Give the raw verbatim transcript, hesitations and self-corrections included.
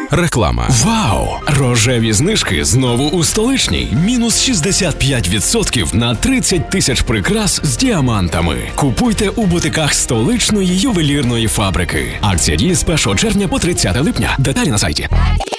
Реклама. Вау! Рожеві знижки знову у Столичній. Мінус шістдесят п'ять відсотків на тридцять тисяч прикрас з діамантами. Купуйте у бутиках столичної ювелірної фабрики. Акція діє з першого червня по тридцяте липня. Деталі на сайті.